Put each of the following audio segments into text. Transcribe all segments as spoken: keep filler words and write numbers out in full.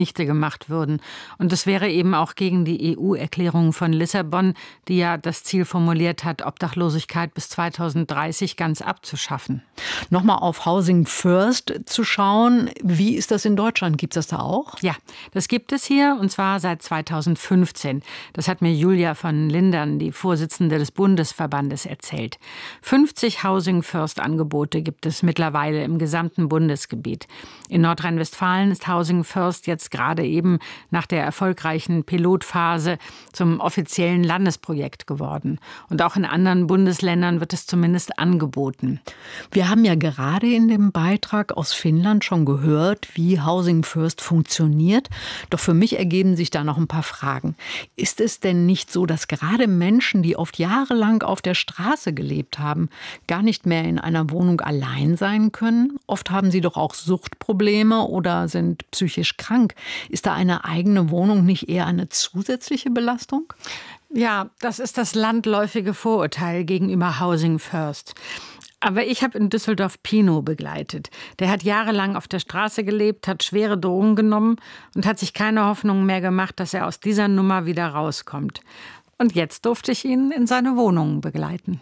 zunichte gemacht würden. Und das wäre eben auch gegen die E U-Erklärung von Lissabon, die ja das Ziel formuliert hat, Obdachlosigkeit bis zweitausenddreißig ganz abzuschaffen. Nochmal auf Housing First zu schauen. Wie ist das in Deutschland? Gibt es das da auch? Ja, das gibt es hier, und zwar seit zweitausendfünfzehn. Das hat mir Julia von Lindern, die Vorsitzende des Bundesverbandes, erzählt. fünfzig Housing First Angebote gibt es mittlerweile im gesamten Bundesgebiet. In Nordrhein-Westfalen ist Housing First jetzt gerade eben nach der erfolgreichen Pilotphase zum offiziellen Landesprojekt geworden. Und auch in anderen Bundesländern wird es zumindest angeboten. Wir haben ja gerade in dem Beitrag aus Finnland schon gehört, wie Housing First funktioniert. Doch für mich ergeben sich da noch ein paar Fragen. Ist es denn nicht so, dass gerade Menschen, die oft jahrelang auf der Straße gelebt haben, gar nicht mehr in einer Wohnung allein sein können? Oft haben sie doch auch Suchtprobleme oder sind psychisch krank. Ist da eine eigene Wohnung nicht eher eine zusätzliche Belastung? Ja, das ist das landläufige Vorurteil gegenüber Housing First. Aber ich habe in Düsseldorf Pino begleitet. Der hat jahrelang auf der Straße gelebt, hat schwere Drogen genommen und hat sich keine Hoffnung mehr gemacht, dass er aus dieser Nummer wieder rauskommt. Und jetzt durfte ich ihn in seine Wohnung begleiten.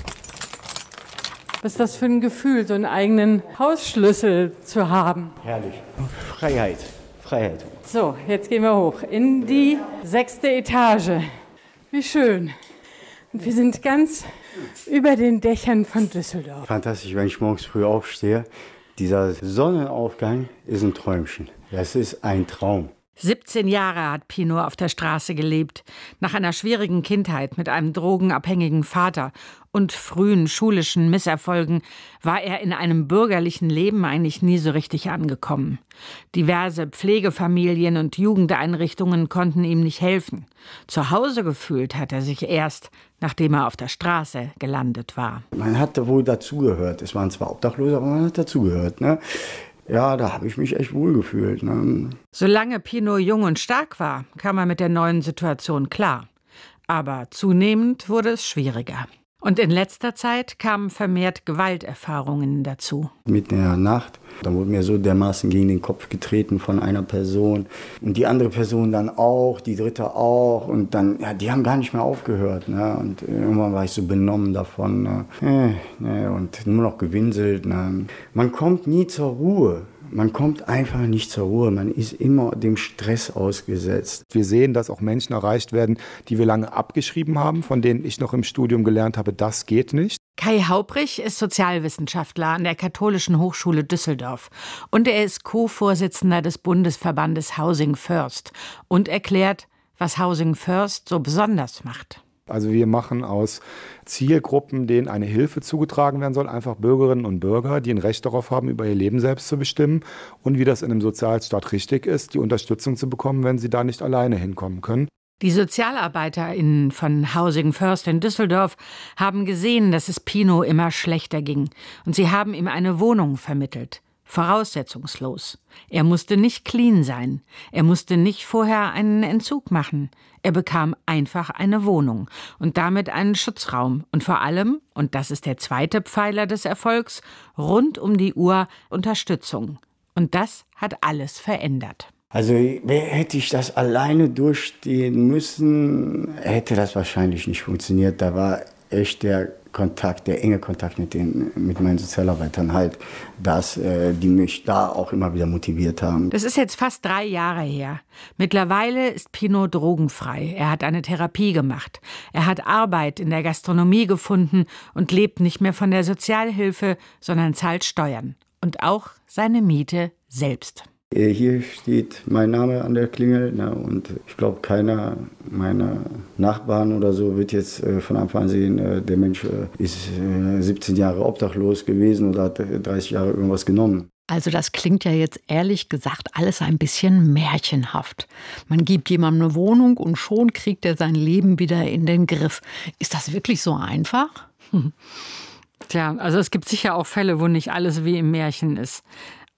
Was ist das für ein Gefühl, so einen eigenen Hausschlüssel zu haben? Herrlich. Freiheit. Freiheit. So, jetzt gehen wir hoch in die sechste Etage. Wie schön. Und wir sind ganz über den Dächern von Düsseldorf. Fantastisch, wenn ich morgens früh aufstehe. Dieser Sonnenaufgang ist ein Träumchen. Das ist ein Traum. siebzehn Jahre hat Pino auf der Straße gelebt. Nach einer schwierigen Kindheit mit einem drogenabhängigen Vater und frühen schulischen Misserfolgen war er in einem bürgerlichen Leben eigentlich nie so richtig angekommen. Diverse Pflegefamilien und Jugendeinrichtungen konnten ihm nicht helfen. Zu Hause gefühlt hat er sich erst, nachdem er auf der Straße gelandet war. Man hatte wohl dazugehört. Es waren zwar Obdachlose, aber man hat dazugehört, ne? Ja, da habe ich mich echt wohl gefühlt. Ne? Solange Pino jung und stark war, kam er mit der neuen Situation klar. Aber zunehmend wurde es schwieriger. Und in letzter Zeit kamen vermehrt Gewalterfahrungen dazu. Mitten in der Nacht, da wurde mir so dermaßen gegen den Kopf getreten von einer Person. Und die andere Person dann auch, die dritte auch. Und dann, ja, die haben gar nicht mehr aufgehört. Ne? Und irgendwann war ich so benommen davon. Ne? Äh, ne? Und nur noch gewinselt. Ne? Man kommt nie zur Ruhe. Man kommt einfach nicht zur Ruhe. Man ist immer dem Stress ausgesetzt. Wir sehen, dass auch Menschen erreicht werden, die wir lange abgeschrieben haben, von denen ich noch im Studium gelernt habe, das geht nicht. Kai Haubrich ist Sozialwissenschaftler an der Katholischen Hochschule Düsseldorf. Und er ist Co-Vorsitzender des Bundesverbandes Housing First und erklärt, was Housing First so besonders macht. Also wir machen aus Zielgruppen, denen eine Hilfe zugetragen werden soll, einfach Bürgerinnen und Bürger, die ein Recht darauf haben, über ihr Leben selbst zu bestimmen und wie das in einem Sozialstaat richtig ist, die Unterstützung zu bekommen, wenn sie da nicht alleine hinkommen können. Die SozialarbeiterInnen von Housing First in Düsseldorf haben gesehen, dass es Pino immer schlechter ging. Und sie haben ihm eine Wohnung vermittelt. Voraussetzungslos. Er musste nicht clean sein. Er musste nicht vorher einen Entzug machen. Er bekam einfach eine Wohnung und damit einen Schutzraum. Und vor allem, und das ist der zweite Pfeiler des Erfolgs, rund um die Uhr Unterstützung. Und das hat alles verändert. Also hätte ich das alleine durchstehen müssen, hätte das wahrscheinlich nicht funktioniert. Da war echt der Kontakt, der enge Kontakt mit den, mit meinen Sozialarbeitern halt, dass äh, die mich da auch immer wieder motiviert haben. Das ist jetzt fast drei Jahre her. Mittlerweile ist Pino drogenfrei. Er hat eine Therapie gemacht. Er hat Arbeit in der Gastronomie gefunden und lebt nicht mehr von der Sozialhilfe, sondern zahlt Steuern. Und auch seine Miete selbst. Hier steht mein Name an der Klingel, na, und ich glaube, keiner meiner Nachbarn oder so wird jetzt äh, von Anfang an sehen, äh, der Mensch äh, ist äh, siebzehn Jahre obdachlos gewesen oder hat dreißig Jahre irgendwas genommen. Also das klingt ja jetzt ehrlich gesagt alles ein bisschen märchenhaft. Man gibt jemandem eine Wohnung und schon kriegt er sein Leben wieder in den Griff. Ist das wirklich so einfach? Hm. Tja, also es gibt sicher auch Fälle, wo nicht alles wie im Märchen ist.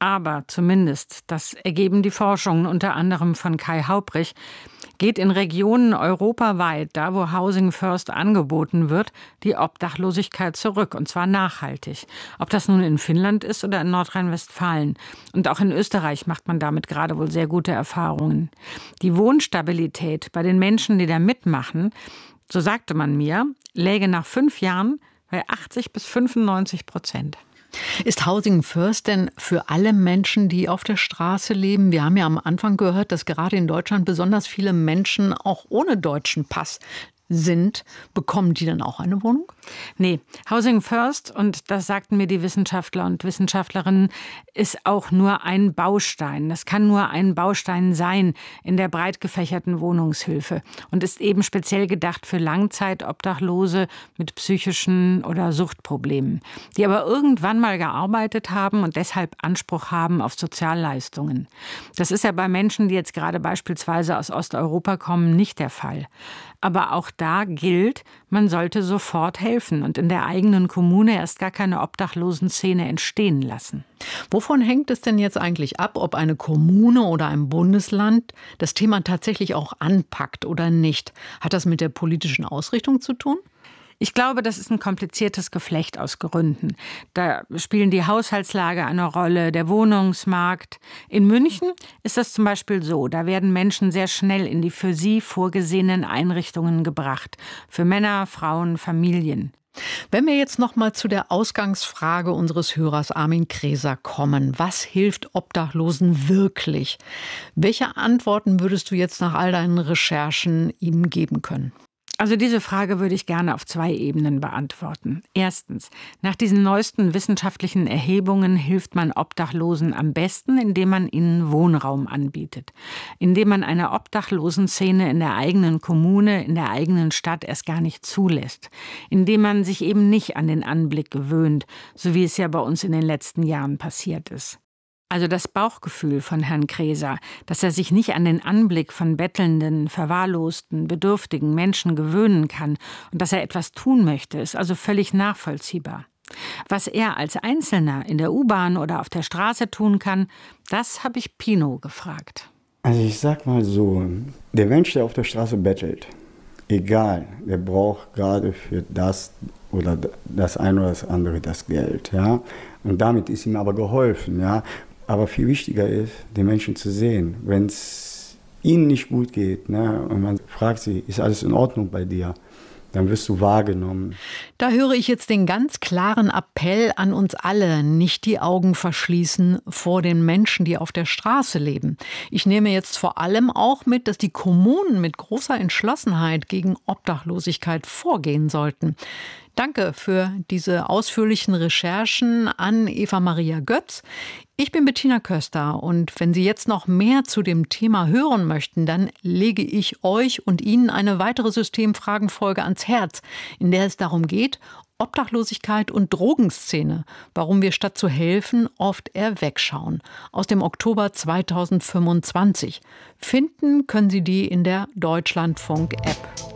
Aber zumindest, das ergeben die Forschungen unter anderem von Kai Haubrich, geht in Regionen europaweit, da wo Housing First angeboten wird, die Obdachlosigkeit zurück, und zwar nachhaltig. Ob das nun in Finnland ist oder in Nordrhein-Westfalen. Und auch in Österreich macht man damit gerade wohl sehr gute Erfahrungen. Die Wohnstabilität bei den Menschen, die da mitmachen, so sagte man mir, läge nach fünf Jahren bei achtzig bis fünfundneunzig Prozent. Ist Housing First denn für alle Menschen, die auf der Straße leben? Wir haben ja am Anfang gehört, dass gerade in Deutschland besonders viele Menschen auch ohne deutschen Pass sind. Bekommen die dann auch eine Wohnung? Nee, Housing First, und das sagten mir die Wissenschaftler und Wissenschaftlerinnen, ist auch nur ein Baustein. Das kann nur ein Baustein sein in der breit gefächerten Wohnungshilfe und ist eben speziell gedacht für Langzeitobdachlose mit psychischen oder Suchtproblemen, die aber irgendwann mal gearbeitet haben und deshalb Anspruch haben auf Sozialleistungen. Das ist ja bei Menschen, die jetzt gerade beispielsweise aus Osteuropa kommen, nicht der Fall. Aber auch da gilt, man sollte sofort helfen und in der eigenen Kommune erst gar keine Obdachlosenszene entstehen lassen. Wovon hängt es denn jetzt eigentlich ab, ob eine Kommune oder ein Bundesland das Thema tatsächlich auch anpackt oder nicht? Hat das mit der politischen Ausrichtung zu tun? Ich glaube, das ist ein kompliziertes Geflecht aus Gründen. Da spielen die Haushaltslage eine Rolle, der Wohnungsmarkt. In München ist das zum Beispiel so, da werden Menschen sehr schnell in die für sie vorgesehenen Einrichtungen gebracht. Für Männer, Frauen, Familien. Wenn wir jetzt noch mal zu der Ausgangsfrage unseres Hörers Armin Kräser kommen, was hilft Obdachlosen wirklich? Welche Antworten würdest du jetzt nach all deinen Recherchen ihm geben können? Also diese Frage würde ich gerne auf zwei Ebenen beantworten. Erstens, nach diesen neuesten wissenschaftlichen Erhebungen hilft man Obdachlosen am besten, indem man ihnen Wohnraum anbietet. Indem man eine Obdachlosenszene in der eigenen Kommune, in der eigenen Stadt erst gar nicht zulässt. Indem man sich eben nicht an den Anblick gewöhnt, so wie es ja bei uns in den letzten Jahren passiert ist. Also das Bauchgefühl von Herrn Kräser, dass er sich nicht an den Anblick von bettelnden, verwahrlosten, bedürftigen Menschen gewöhnen kann und dass er etwas tun möchte, ist also völlig nachvollziehbar. Was er als Einzelner in der U-Bahn oder auf der Straße tun kann, das habe ich Pino gefragt. Also ich sag mal so, der Mensch, der auf der Straße bettelt, egal, der braucht gerade für das oder das eine oder das andere das Geld, ja. Und damit ist ihm aber geholfen, ja. Aber viel wichtiger ist, den Menschen zu sehen, wenn es ihnen nicht gut geht, ne, und man fragt sie, ist alles in Ordnung bei dir? Dann wirst du wahrgenommen. Da höre ich jetzt den ganz klaren Appell an uns alle, nicht die Augen verschließen vor den Menschen, die auf der Straße leben. Ich nehme jetzt vor allem auch mit, dass die Kommunen mit großer Entschlossenheit gegen Obdachlosigkeit vorgehen sollten. Danke für diese ausführlichen Recherchen an Eva Maria Götz. Ich bin Bettina Köster und wenn Sie jetzt noch mehr zu dem Thema hören möchten, dann lege ich euch und Ihnen eine weitere Systemfragenfolge ans Herz, in der es darum geht, Obdachlosigkeit und Drogenszene, warum wir statt zu helfen oft eher wegschauen. Aus dem Oktober zweitausendfünfundzwanzig. Finden können Sie die in der Deutschlandfunk-App.